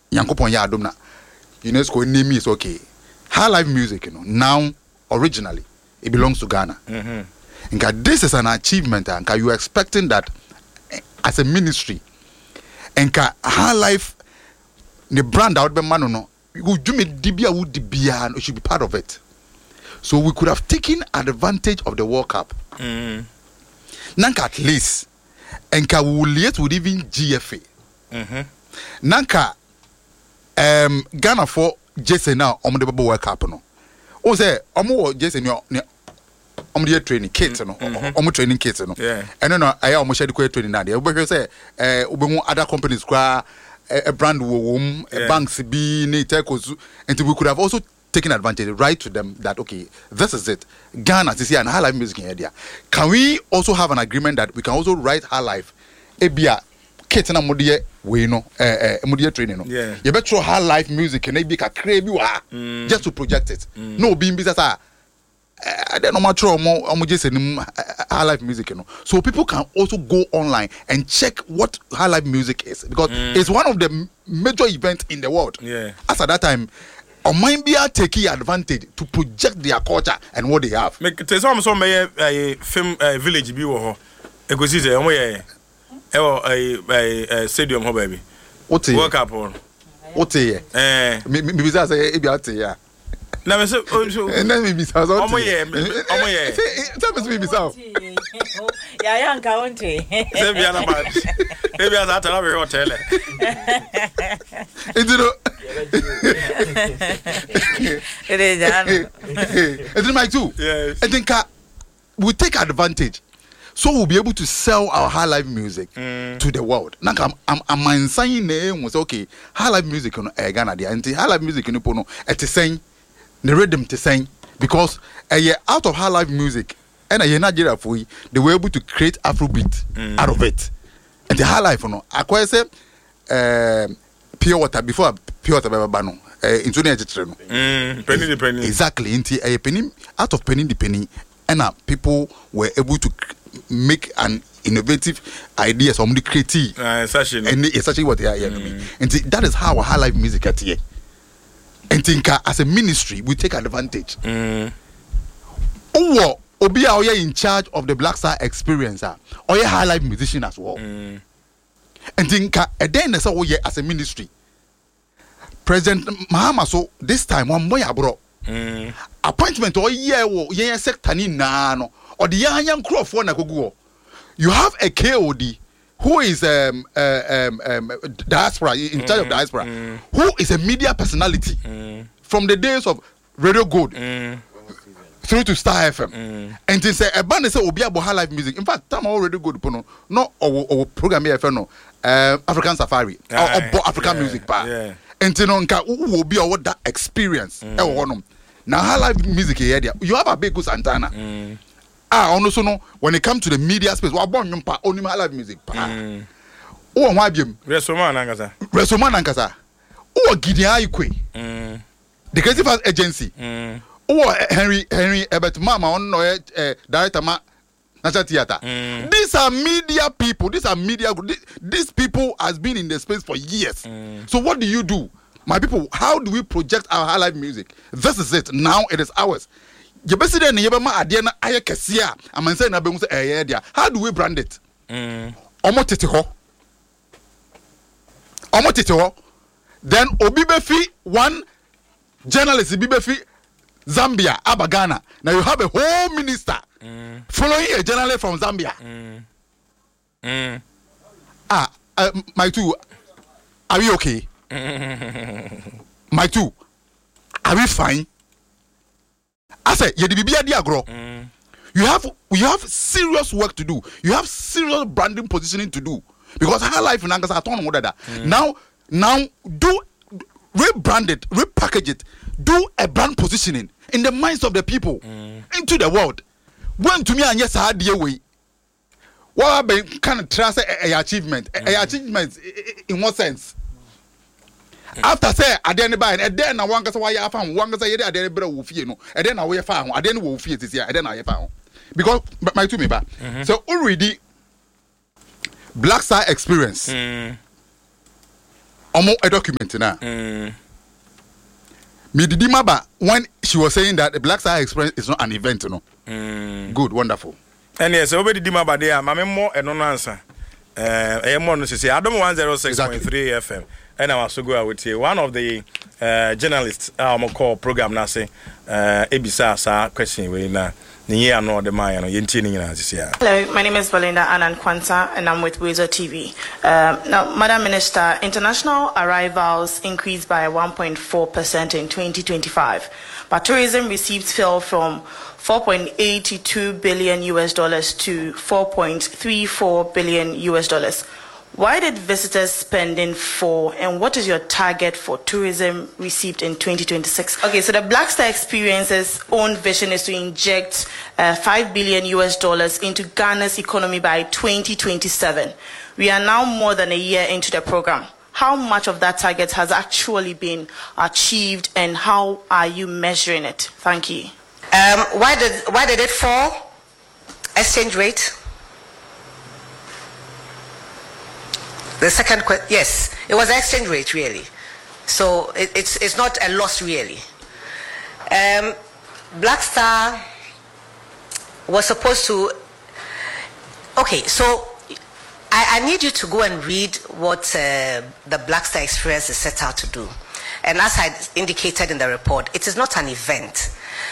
Yankopon ya adom na UNESCO name is okay. High life music, you know, now originally it belongs to Ghana. And this is an achievement, and you are expecting that as a ministry. And high life, the brand out be man no, you do me dibia would dibia and should be part of it. So we could have taken advantage of the World Cup. Nanka at least, and we will liaise with even GFA. Nanka Ghana for Jason now on the World Cup no. O say omo Jason no omo training kits no omo training kits no. And no I omo share the training na dey. We say obehu other companies kwa a brand wom banks be ne telcos and we could have also taken advantage right to them that okay this is it Ghana is here and high life music in here. Can we also have an agreement that we can also write high life ebia kit na modie we no modie training no you better high life music and be ka crazy wa just to project it no be business I don't know much more just high life music, you know. So people can also go online and check what high life music is because it's one of the major events in the world. As at that time, might be taking advantage to project their culture and what they have. Make some film village be wo e go see a stadium ho baby. What World Cup on. What me say e be out here. Na me say and then me say omo ye tell me be so ya nka wonte say bia na ba e bia za tell me hotel you know it is and my too I think we take advantage so we'll be able to sell our high life music to the world. Now I'm saying was okay high life music no Ghana dey and high life music no no it is saying the rhythm to sing because out of high life music and Nigeria for they were able to create Afrobeat out of it. And the high life no I say pure water before pure water bano into the penny the penny exactly into a penny out of penny the penny and people were able to make an innovative idea somebody creative and it's actually what they are and that is how high life music at here. And think as a ministry we take advantage. Obi are in charge of the Black Star experience or a high life musician as well. And think then as a ministry. President Mahama so this time one boy abro. Appointment or ye sector ni na no or the young crop for na go. You have a KOD who is diaspora in charge of diaspora, who is a media personality from the days of Radio Gold through to Star FM. And to say a band say obi abo high life music. In fact, time already good pono no or program here no African Safari or African music pa. And to know nka who be what that experience. Now high life music here you have a big good Santana. Also no when it comes to the media space wa born nyumpa only high life music pa. O ho abiem Resoma nankasa o Gideon Ikwe the creative agency o Henry Ebert Mama on no director ma National Theatre. These are media people, these people has been in the space for years. So what do you do my people? How do we project our high life music? This is it, now it is ours. You basically adie na aye kese a amanse na be mu say dia. How do we brand it? Omo tete ho. Then obi be fi one journalist be fi Zambia Abagana. Now you have a whole minister following a journalist from Zambia. My two, are we okay? My two, are we fine? I say, you have serious work to do. You have serious branding positioning to do because high life in Angasa now do rebrand it, repackage it, do a brand positioning in the minds of the people into the world. When to me and yes, I dear way. What kind of trust a achievement? A achievement in what sense? After say I didn't buy and then I want to say why I found one say I didn't bro with you know and then I found I didn't wolf this year and then I found because my two me back. So already Black Star experience Omo a document na. Me did maba when she was saying that the Black Star Express is not an event, no. Good, wonderful. And yes, obedi di maba there, mame mo eno no answer. Mo no say Adam 106.3 FM. And I was so go with you. One of the journalists call program na say ebisa sa question we na niye no the man no yenti ni nyina sisia. Hello, my name is Belinda Anan Kwanta and I'm with Weezer TV. Now, Madam Minister, international arrivals increased by 1.4% in 2025, but tourism receipts fell from $4.82 billion US dollars to $4.34 billion US dollars. Why did visitors spending fall, and what is your target for tourism received in 2026? Okay, so the Black Star Experience's own vision is to inject $5 billion US dollars into Ghana's economy by 2027. We are now more than a year into the program. How much of that target has actually been achieved, and how are you measuring it? Thank you. Why did it fall? Exchange rate. The second question, yes, it was exchange rate really. So it's not a loss really. Black Star was supposed to. Okay, so I need you to go and read what the Black Star Experience is set out to do. And as I indicated in the report, it is not an event.